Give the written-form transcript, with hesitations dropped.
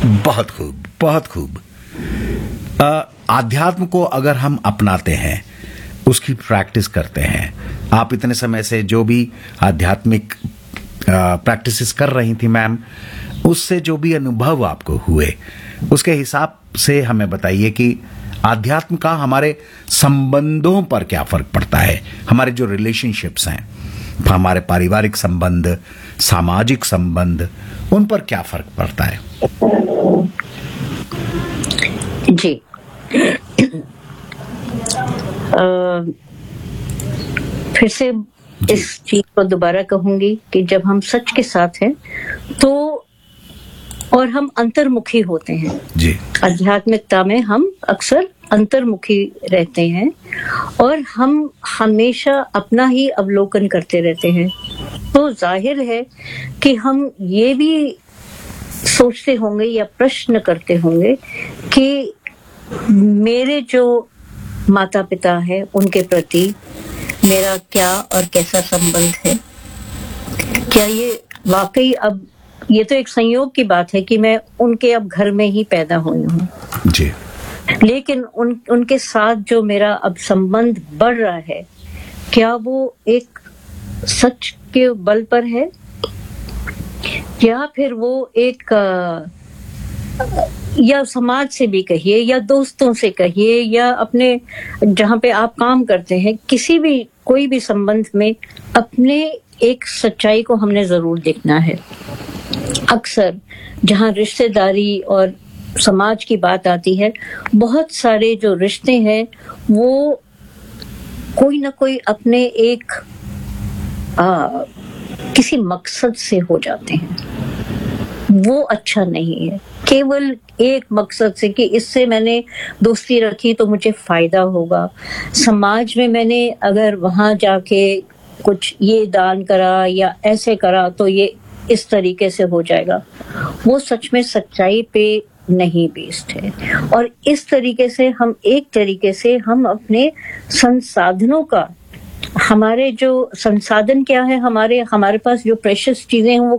बहुत खूब, बहुत खूब। आध्यात्म को अगर हम अपनाते हैं, उसकी प्रैक्टिस करते हैं, आप इतने समय से जो भी आध्यात्मिक प्रैक्टिसेस कर रही थी मैम, उससे जो भी अनुभव आपको हुए, उसके हिसाब से हमें बताइए कि आध्यात्म का हमारे संबंधों पर क्या फर्क पड़ता है, हमारे जो रिलेशनशिप्स हैं, हमारे पारिवारिक संबंध, सामाजिक संबंध, उन पर क्या फर्क पड़ता है? जी, फिर से इस चीज को दोबारा कहूंगी कि जब हम सच के साथ हैं तो और हम अंतर्मुखी होते हैं जी, आध्यात्मिकता में हम अक्सर अंतर्मुखी रहते हैं और हम हमेशा अपना ही अवलोकन करते रहते हैं, तो जाहिर है कि हम ये भी सोचते होंगे या प्रश्न करते होंगे कि मेरे जो माता पिता है उनके प्रति मेरा क्या और कैसा संबंध है। क्या ये वाकई, अब ये तो एक संयोग की बात है कि मैं उनके अब घर में ही पैदा हुई हूँ जी, लेकिन उनके साथ जो मेरा अब संबंध बढ़ रहा है, क्या वो एक सच के बल पर है या फिर वो एक या समाज से भी कहिए या दोस्तों से कहिए या अपने जहाँ पे आप काम करते हैं, किसी भी कोई भी संबंध में अपने एक सच्चाई को हमने जरूर देखना है। अक्सर जहाँ रिश्तेदारी और समाज की बात आती है, बहुत सारे जो रिश्ते हैं वो कोई ना कोई अपने एक किसी मकसद से हो जाते हैं। वो अच्छा नहीं है, केवल एक मकसद से कि इससे मैंने दोस्ती रखी तो मुझे फायदा होगा, समाज में मैंने अगर वहां जाके कुछ ये दान करा या ऐसे करा तो ये इस तरीके से हो जाएगा, वो सच में सच्चाई पे नहीं बेस्ड है। और इस तरीके से हम अपने संसाधनों का, हमारे जो संसाधन क्या है, हमारे पास जो प्रेशियस चीजें हैं वो